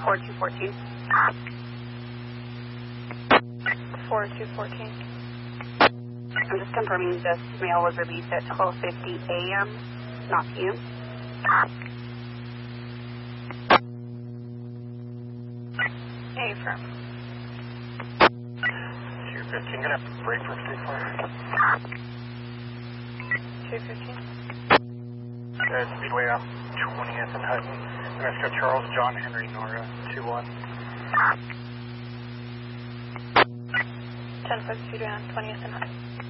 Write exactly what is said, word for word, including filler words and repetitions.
four two fourteen. four two fourteen. I'm just confirming this mail was released at twelve fifty a m, not p m. Affirm. two fifteen, gonna have to break for three four. two fifteen. Uh, Speedway off twentieth and Hutton. Mexico Charles John Henry Nora two one. ten foot Speedway on twentieth and Hutton.